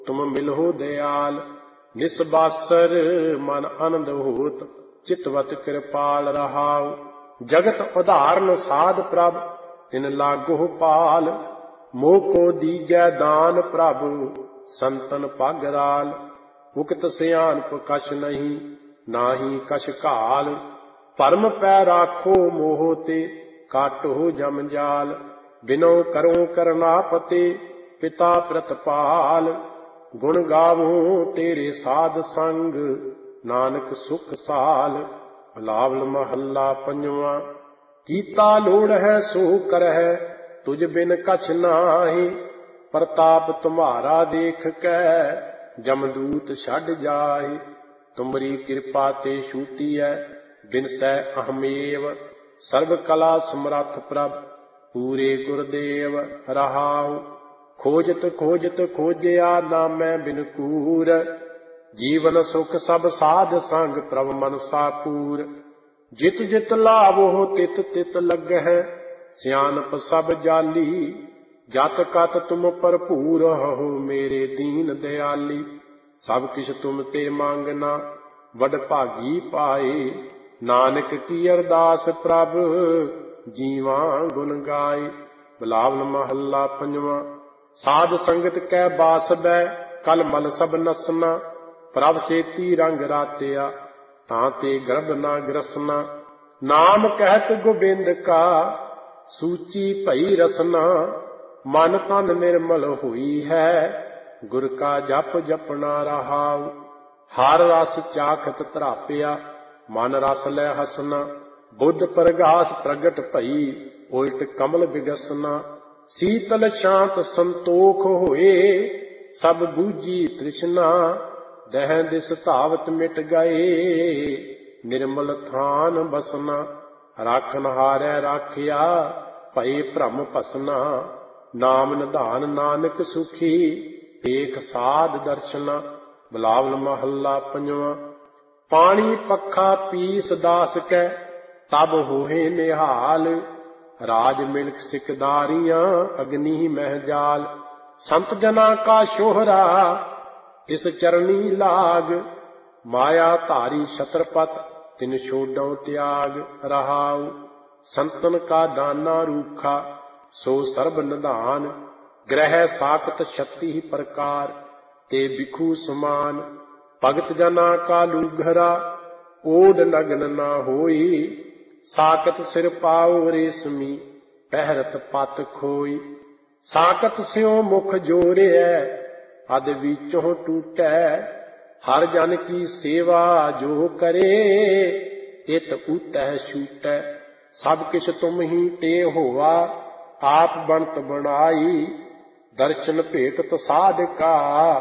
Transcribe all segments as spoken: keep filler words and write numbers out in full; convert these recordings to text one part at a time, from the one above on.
तुम मिलहो दयाल। निसबासर मन आनंद होत, चितवत कृपाल रहाओ। जगत उदाहरण साध प्रभ, तिन लागो पाल। मोह को दीजै दान प्रभ, संतन पागराल। उकत सियानप कछ नहीं, नाहि कछ काल। परम पै राखो मोह ते, काटो जमजाल। बिनो करो करनापते, पिता प्रतपाल। गुण गावो तेरे साध संग, नानक सुख साल। बिलावल महला पंजवा। कीता लोड़ है सो करहै, तुझ बिन कछ नाहि। प्रताप तुम्हारा देख कै, जमदूत छड़ जाहि। तुमरी कृपा ते छूटी है, बिनसै अहमेव। सर्व कला समरथ प्रभ, पूरे गुरदेव रहाउ। खोजत खोजत खोजया, नामै बिन कूर। जीवन सुख सब साध संग, प्रभ मनसा पूर। जित जित लावो तित तित लगहै, सियानप सब जाली। जत कत तुम भरपूर हो, मेरे दीन दयाली। सब किछ तुम ते मांगना, वड भागी पाए। नानक की अरदास प्रभ, जीवा गुण गाए। बिलावल महला पंजवा। साध संगत कै बास बै, कल मल सब नसना। प्रभ सेती रंग रातिया, तां ते गर्भ ना ग्रसना। नाम कहत गोबिंद का, सूची भई रसना। मन तन निर्मल हुई है, गुर का जप जपना रहाउ। हर रस चाखत तरापिया, मन रस लै हसना। बुद्ध प्रगास प्रगट भई, उल्ट कमल विगसना। शीतल शांत संतोख होए, सब बूझी तृष्णा। दह दिस धावत मिट गए, निर्मल थान बसना। राखन हारै राखिया, भई भ्रम भसना। नाम निधान नानक सुखी, टेक साध दर्शना। बिलावल महला पंजवा। पानी पखा पीस दास कै, तब होए निहाल। राज मिल्क सिकदारियां, अग्नि महजाल। संत जना का शोहरा, इस चरनी लाग। माया धारी छत्रपत, तिन छोड़ो त्याग रहाउ। संतन का दाना रूखा, सो सर्ब निधान। ग्रह साकत छत्ती प्रकार, ते बिखु समान। भगत जना का लूघरा, ओड नग्न न होई। साकत सिर पाओ रेशमी, पहरत पत खोई। साकत स्यों मुख जोड़िया, अद बीचों टूटै। हर जन की सेवा जो करे, इत उतै छूटै। सब किछ तुम ही ते होवा, आप बनत बनाई। दर्शन भेटत साधका,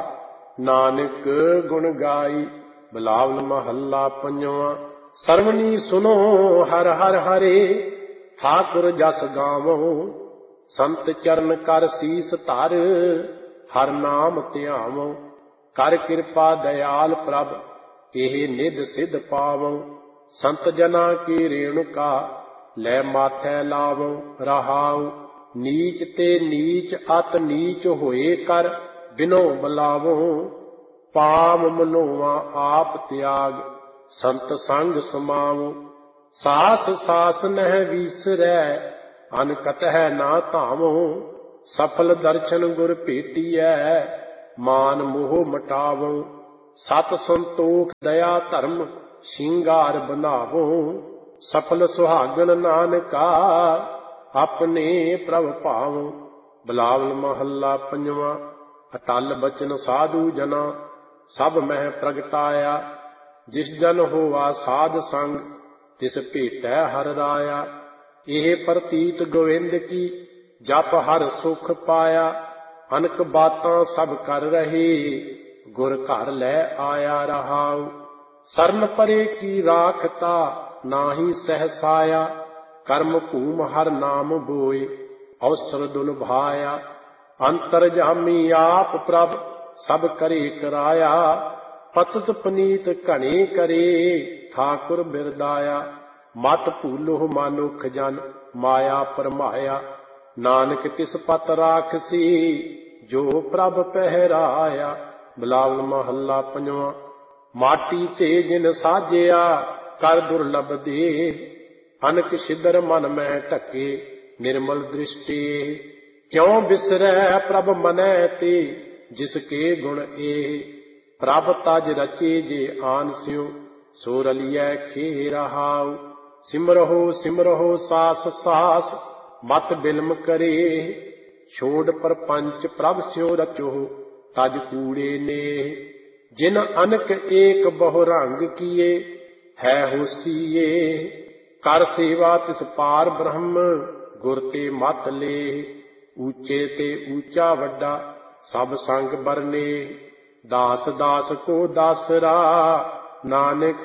नानक गुण गाई। बिलावल महला पंजवा। सरवनी सुनो हर हर हरे, ठाकुर जस गावो। संत चरण कर सीस धर, हर नाम ध्यावो। कर कृपा दयाल प्रभ, एह निध सिध पावो। संत जना की रेणुका, लै माथै लावो रहाउ। नीच ते नीच अत नीच होए कर, बिनो बलावो। पाम मनोवा आप त्याग, संत संग समावो। सास सास नह विसरै, अन कतह ना धावो। सफल दर्शन गुर भेटियै, मान मोह मटावो। सत संतोख दया धर्म, सिंगार बनावो। सफल सुहागन नानका, अपने प्रभ भावो। बिलावल महला पंजवा। अटल बचन साधु जना, सब मह प्रगटाया। जिस जन होवा साध संग, तिस भेटै हर राया। एह प्रतीत गोविंद की, जप हर सुख पाया। अनक बातां सब कर रहे, गुर घर लै आया रहाउ। सरन परे की राखता, नाहि सहसाया। कर्म भूम हर नाम बोए, अवसर दुलभाया। अंतर जामी आप प्रभ, सब करे कराया। पतत पनीत घने करे, ठाकुर बिरदाया। मत भूलो मानुख जन, माया परमाया। नानक तिस पत राखसी, जो प्रभ पहराया। ਬਿਲਾਵਲ ਮਹੱਲਾ ਪੰਜਵਾਂ। ਮਾਟੀ ਤੇ ਜਿਨ ਸਾਜਿਆ ਕਰ ਦੁਰਲਭ ਦੇ, ਅਨਕ ਛਿਦਰ ਮਨ ਮੈਂ ਢਕੇ ਨਿਰਮਲ ਦ੍ਰਿਸ਼ਟੀ। ਕਿਉ ਬਿਸਰੈ ਪ੍ਰਭ ਮਨੈ ਤੇ ਜਿਸ ਕੇ ਗੁਣ ਏ, ਪ੍ਰਭ ਤਜ ਰਚੇ ਜੇ ਆਨ ਸਿਉ ਸੋ ਰਲਿਐ ਖੇ ਰਹਾਉ। ਸਿਮਰਹੁ ਸਿਮਰਹੁ ਸਾਸ ਸਾਸ ਮਤ ਬਿਲਮ ਕਰੇ, ਛੋੜ ਪਰਪੰਚ ਪ੍ਰਭ ਸਿਉ ਰਚੋ ਤਜ ਕੂੜੇ ਨੇ। ਜਿਨ ਅਨਕ ਏਕ ਬਹੁ ਰੰਗ ਕੀਏ ਹੈ ਹੋਸੀਏ, ਕਰ ਸੇਵਾ ਤਿਸ ਪਾਰ ਬ੍ਰਹਮ ਗੁਰ ਤੇ ਮਤ ਲੇ। ਊਚੇ ਤੇ ਊਚਾ ਵੱਡਾ ਸਭ ਸੰਗ ਬਰਨੇ, ਦਾਸ ਦਾਸ ਕੋ ਦਾਸਰਾ ਨਾਨਕ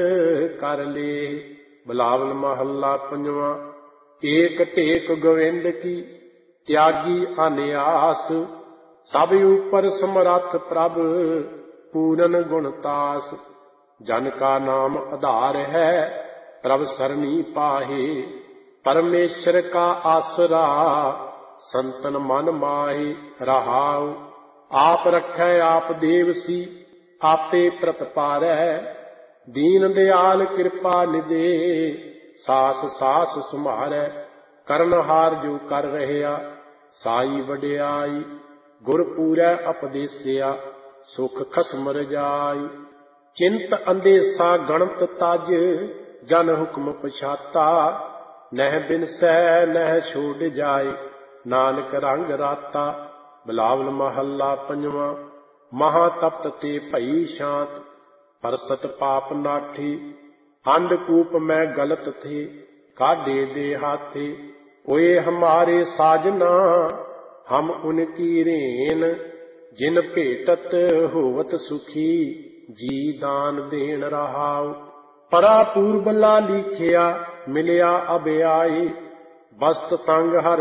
ਕਰ ਲੇ। ਬਿਲਾਵਲ ਮਹੱਲਾ ਪੰਜਵਾਂ। ਏਕ ਟੇਕ ਗੋਵਿੰਦ ਕੀ ਤਿਆਗੀ ਅਨਿਆਸ, ਸਭ ਉਪਰ ਸਮਰੱਥ ਪ੍ਰਭ ਪੂਰਨ ਗੁਣਤਾਸ। ਜਨ ਕਾ ਨਾਮ ਆਧਾਰ ਹੈ ਪ੍ਰਭ ਸਰਣੀ ਪਾਹੇ, ਪਰਮੇਸ਼ਰ ਕਾ ਆਸਰਾ ਸੰਤਨ ਮਨ ਮਾਹੇ ਰਹਾਉ। ਆਪ ਰਖੈ ਆਪ ਦੇਵਸੀ ਆਪੇ ਪ੍ਰਤਪਾਰੈ, ਦੀਨ ਦਿਆਲ ਕਿਰਪਾ ਨਿਦੇ ਸਾਸ ਸਾਸ ਸੁਮਾਰੈ। ਕਰਨਹਾਰ ਜੋ ਕਰ ਰਹਿਆ ਸਾਈ ਵਡਿਆਈ, ਗੁਰ ਪੂਰੈ ਉਪਦੇਸਿਆ ਸੁਖ ਖਸਮ ਰਜਾਈ। ਚਿੰਤ ਅੰਦੇਸਾ ਗਣਤ ਤਜ ਜਨ ਹੁਕਮ ਪਛਾਤਾ, ਨਹਿ ਬਿਨਸੈ ਨਹਿ ਛੋੜ ਜਾਏ ਨਾਨਕ ਰੰਗ ਰਾਤਾ। ਬਿਲਾਵਲ ਮਹੱਲਾ ਪੰਜਵਾਂ। ਮਹਾ ਤਪਤ ਤੇ ਭਈ ਸ਼ਾਂਤ ਪਰਸਤ ਪਾਪ ਨਾਠੀ, ਅੰਧਕੂਪ ਮੈਂ ਗਲਤ ਥੇ ਕਾਢੇ ਦੇ ਹਾਥੇ। ਹੋਏ ਹਮਾਰੇ ਸਾਜਨਾ ਹਮ ਉਨਕੀ ਰੇਨ, ਜਿਨ ਭੇਟਤ ਹੋਵਤ ਸੁਖੀ ਜੀ ਦਾਨ ਦੇਣ ਰਹਾਉ। ਪਰਾ ਪੂਰਬਲਾ ਲੀਖਿਆ ਮਿਲਿਆ ਅਬ ਆਏ, ਬਸਤ ਸੰਗ ਹਰ